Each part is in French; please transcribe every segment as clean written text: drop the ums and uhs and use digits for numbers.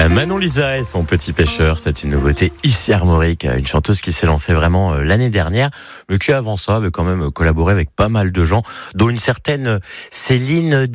Manon Lisa et son petit pêcheur, c'est une nouveauté ici à Armorique, une chanteuse qui s'est lancée vraiment l'année dernière, mais qui avant ça avait quand même collaboré avec pas mal de gens, dont une certaine Céline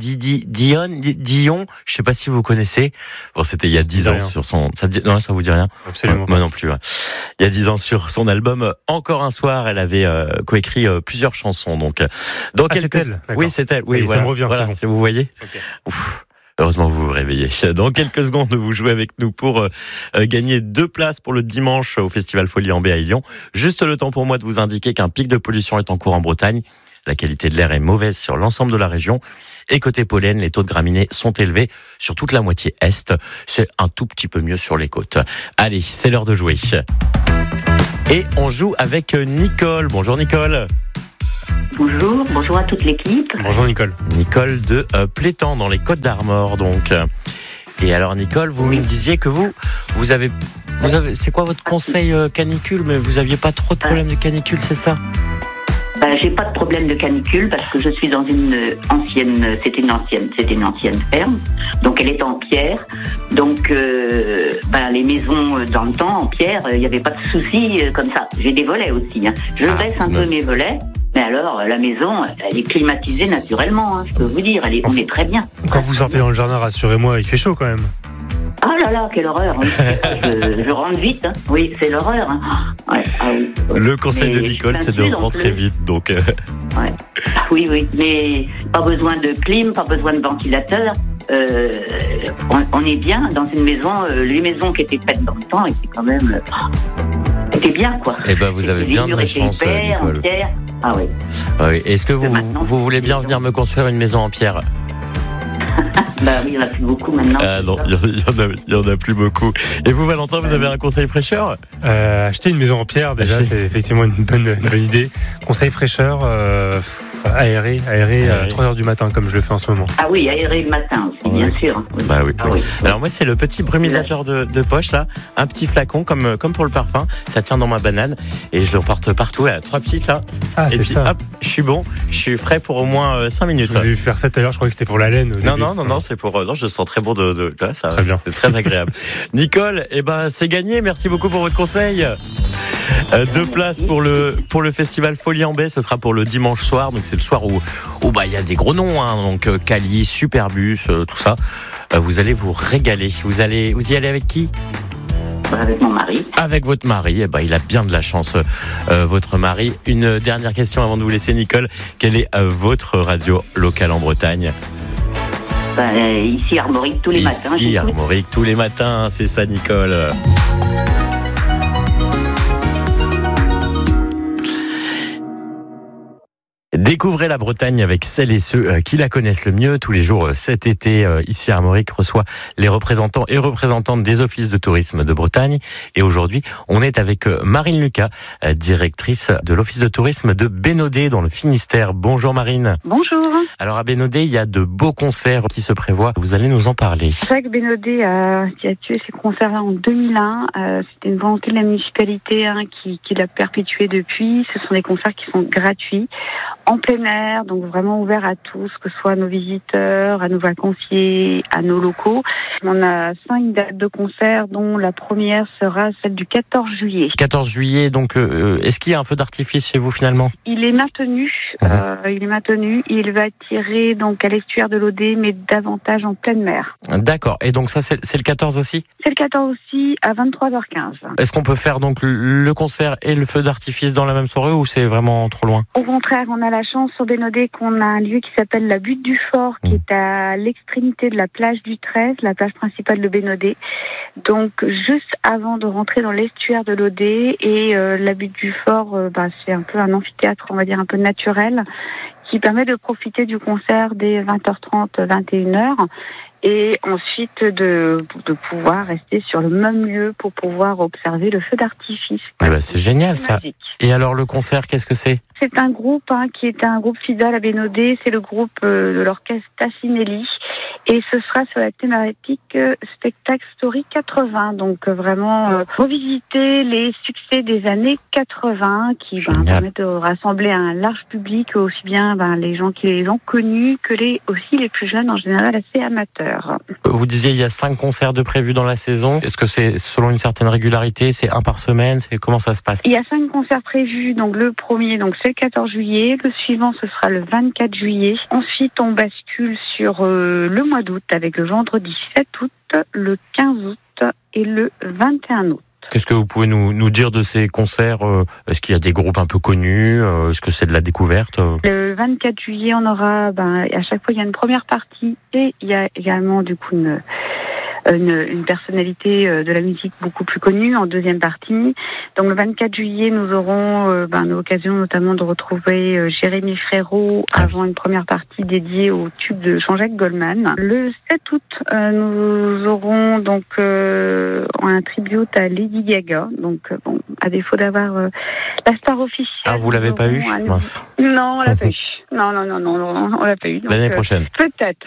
Dion, je sais pas si vous connaissez. Bon, c'était il y a 10 ans sur son... Non, ça vous dit rien? Absolument. Moi non plus. Ouais. Il y a 10 ans sur son album Encore un soir, elle avait coécrit plusieurs chansons. Donc, c'est elle. Oui, c'est elle. Oui, ça me revient. Voilà, c'est bon. vous voyez. Okay. Ouf. Heureusement, vous vous réveillez. Dans quelques secondes, vous jouez avec nous pour gagner 2 places pour le dimanche au Festival Folie en Baie à Lyon. Juste le temps pour moi de vous indiquer qu'un pic de pollution est en cours en Bretagne. La qualité de l'air est mauvaise sur l'ensemble de la région. Et côté pollen, les taux de graminées sont élevés sur toute la moitié est. C'est un tout petit peu mieux sur les côtes. Allez, c'est l'heure de jouer. Et on joue avec Nicole. Bonjour Nicole. Bonjour à toute l'équipe. Bonjour Nicole. Nicole de Plétan dans les Côtes d'Armor donc. Et alors Nicole, vous me disiez que vous avez c'est quoi votre conseil canicule, mais vous aviez pas trop de problèmes de canicule, c'est ça? J'ai pas de problème de canicule parce que je suis dans une ancienne ferme, donc elle est en pierre. Donc les maisons dans le temps en pierre, il n'y avait pas de souci comme ça. J'ai des volets aussi. Je baisse un peu mes volets. Mais alors, la maison, elle est climatisée naturellement, je peux vous dire, on est très bien. Quand vous sortez dans le jardin, rassurez-moi, il fait chaud quand même. Ah là là, quelle horreur. Oui. Je rentre vite, oui, c'est l'horreur. Ouais, oui. Le conseil de Nicole, c'est de rentrer vite, donc... Ouais. Oui, mais pas besoin de clim, pas besoin de ventilateur. On est bien dans une maison, les maisons qui étaient faites dans le temps étaient quand même... C'était bien, quoi. Eh ben, vous avez bien de la chance, Nicole. Ah oui. Oui. Est-ce que vous voulez bien venir me construire une maison en pierre? Oui, il n'y en a plus beaucoup maintenant. Ah non, il y en a plus beaucoup. Et vous, Valentin, vous avez un conseil fraîcheur? Acheter une maison en pierre, déjà, c'est effectivement une bonne idée. Conseil fraîcheur, aérer à 3h du matin, comme je le fais en ce moment. Ah oui, aérer le matin aussi, bien sûr. Oui. Bah oui. Ah oui. Alors moi, c'est le petit brumisateur de poche, là. Un petit flacon, comme pour le parfum. Ça tient dans ma banane. Et je le porte partout, à 3 petites, là. Ah, et c'est puis, ça. Hop, je suis bon. Je suis frais pour au moins 5 minutes. Vous avez vu faire ça tout à l'heure, je crois que c'était pour la laine. Non, c'est pour... Non, je sens très bon de là, ça, très bien. C'est très agréable. Nicole, c'est gagné. Merci beaucoup pour votre conseil. 2 places pour le festival Folie en Baie. Ce sera pour le dimanche soir. Donc c'est le soir où il y a des gros noms, donc Cali, Superbus, tout ça. Vous allez vous régaler. Vous y allez avec qui? Avec mon mari. Avec votre mari, il a bien de la chance, votre mari. Une dernière question avant de vous laisser, Nicole. Quelle est votre radio locale en Bretagne? Ici, Armorique, tous les matins. Ici, Armorique, tous les matins, c'est ça, Nicole. Découvrez la Bretagne avec celles et ceux qui la connaissent le mieux. Tous les jours cet été, ici Armorique reçoit les représentants et représentantes des offices de tourisme de Bretagne. Et aujourd'hui, on est avec Marine Lucas, directrice de l'office de tourisme de Bénodet dans le Finistère. Bonjour Marine. Bonjour. Alors à Bénodet, il y a de beaux concerts qui se prévoient. Vous allez nous en parler. Jacques Bénodet qui a tué ces concerts-là en 2001. C'était une volonté de la municipalité qui l'a perpétué depuis. Ce sont des concerts qui sont gratuits, en plein air, donc vraiment ouverts à tous, que ce soit à nos visiteurs, à nos vacanciers, à nos locaux. On a 5 dates de concert, dont la première sera celle du 14 juillet. 14 juillet, donc est-ce qu'il y a un feu d'artifice chez vous finalement? Il est maintenu. Il va tirer donc à l'estuaire de l'Odé, mais davantage en pleine mer. D'accord. Et donc ça, c'est le 14 aussi? C'est le 14 aussi, à 23h15. Est-ce qu'on peut faire donc le concert et le feu d'artifice dans la même soirée ou c'est vraiment trop loin? Au contraire, on a la chance sur Bénodet qu'on a un lieu qui s'appelle la Butte du Fort, qui est à l'extrémité de la plage du 13, la plage principale de Bénodet. Donc juste avant de rentrer dans l'estuaire de l'Odé, et la Butte du Fort, c'est un peu un amphithéâtre, on va dire un peu naturel, qui permet de profiter du concert dès 20h30, 21h. Et ensuite de pouvoir rester sur le même lieu pour pouvoir observer le feu d'artifice. C'est génial ça. Et alors le concert, qu'est-ce que c'est? C'est un groupe qui est un groupe fidèle à Bénodet, c'est le groupe de l'orchestre Tassinelli. Et ce sera sur la thématique spectacle Story 80. Donc vraiment revisiter les succès des années 80 qui permettent de rassembler un large public, aussi bien les gens qui les ont connus que aussi les plus jeunes, en général assez amateurs. Vous disiez il y a 5 concerts de prévus dans la saison. Est-ce que c'est selon une certaine régularité? C'est un par semaine? Comment ça se passe? Il y a 5 concerts prévus. Donc le premier, c'est le 14 juillet. Le suivant, ce sera le 24 juillet. Ensuite, on bascule sur le mois d'août avec le vendredi 7 août, le 15 août et le 21 août. Qu'est-ce que vous pouvez nous dire de ces concerts? Est-ce qu'il y a des groupes un peu connus? Est-ce que c'est de la découverte? Le 24 juillet, on aura, à chaque fois, il y a une première partie et il y a également, du coup, une personnalité de la musique beaucoup plus connue en deuxième partie. Donc le 24 juillet, nous aurons l'occasion notamment de retrouver Jérémy Frérot avant une première partie dédiée au tube de Jean-Jacques Goldman. Le 7 août, nous aurons donc un tribute à Lady Gaga. Donc à défaut d'avoir la star officielle. Ah, vous l'avez pas eu? Mince. Non, on l'a pas eu. Non, on l'a pas eu. Donc, l'année prochaine. Peut-être.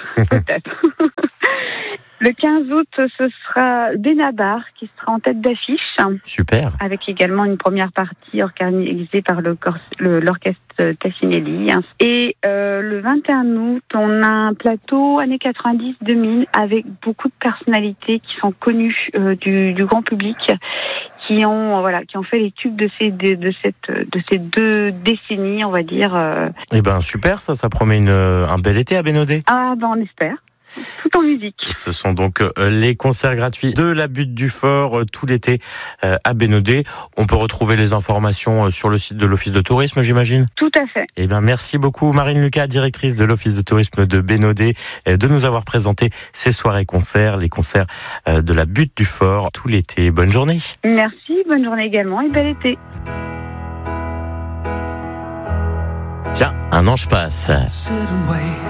Le 15 août, ce sera Benabar qui sera en tête d'affiche. Super. Avec également une première partie organisée par l'orchestre Tassinelli. Et le 21 août, on a un plateau années 90-2000 avec beaucoup de personnalités qui sont connues du grand public, qui ont fait les tubes de ces 2 décennies, on va dire. Eh ben super, ça promet un bel été à Bénodet. Ah on espère. Tout en musique. Ce sont donc les concerts gratuits de la Butte du Fort tout l'été à Bénodet. On peut retrouver les informations sur le site de l'Office de tourisme, j'imagine? Tout à fait. Eh bien, merci beaucoup Marine Lucas, directrice de l'Office de tourisme de Bénodet, de nous avoir présenté ces soirées-concerts, les concerts de la Butte du Fort tout l'été. Bonne journée. Merci, bonne journée également et bel été. Tiens, un ange passe.